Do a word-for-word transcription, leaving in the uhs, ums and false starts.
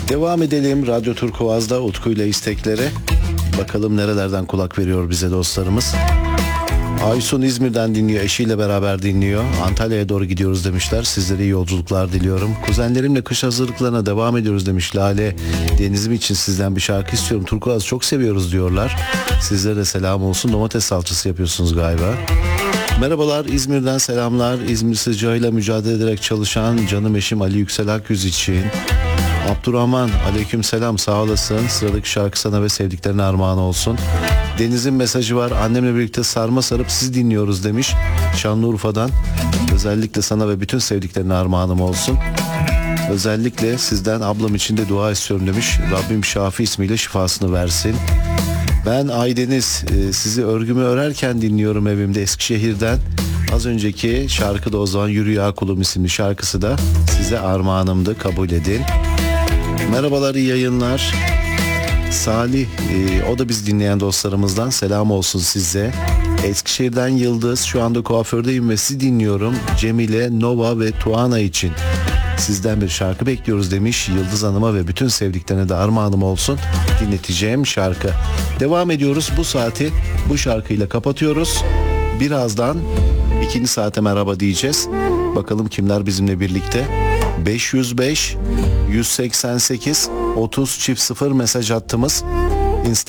Devam edelim Radyo Turkuaz'da Utku ile isteklere. Bakalım nerelerden kulak veriyor bize dostlarımız. Aysun İzmir'den dinliyor, eşiyle beraber dinliyor. Antalya'ya doğru gidiyoruz demişler. Sizlere iyi yolculuklar diliyorum. Kuzenlerimle kış hazırlıklarına devam ediyoruz demiş Lale. Denizim için sizden bir şarkı istiyorum. Turkuaz çok seviyoruz diyorlar. Sizlere de selam olsun. Domates salçası yapıyorsunuz galiba. Merhabalar, İzmir'den selamlar. İzmir sıcağıyla mücadele ederek çalışan canım eşim Ali Yüksel Akyüz için. Abdurrahman, aleyküm selam, sağ olasın. Sıradaki şarkı sana ve sevdiklerine armağan olsun. Deniz'in mesajı var. Annemle birlikte sarma sarıp sizi dinliyoruz demiş. Şanlıurfa'dan. Özellikle sana ve bütün sevdiklerine armağanım olsun. Özellikle sizden ablam için de dua istiyorum demiş. Rabbim Şafi ismiyle şifasını versin. Ben Aydeniz, sizi örgümü örerken dinliyorum evimde Eskişehir'den. Az önceki şarkı da o zaman Yürü Ya Kulum isimli şarkısı da size armağanımdı, kabul edin. Merhabalar, iyi yayınlar. Salih, e, o da biz dinleyen dostlarımızdan, selam olsun size. Eskişehir'den Yıldız, şu anda kuafördeyim ve sizi dinliyorum. Cemile, Nova ve Tuana için sizden bir şarkı bekliyoruz demiş. Yıldız Hanım'a ve bütün sevdiklerine de armağanım olsun dinleteceğim şarkı. Devam ediyoruz, bu saati bu şarkıyla kapatıyoruz. Birazdan ikinci saate merhaba diyeceğiz. Bakalım kimler bizimle birlikte. beş yüz beş yüz seksen sekiz otuz çift sıfır mesaj hattımız.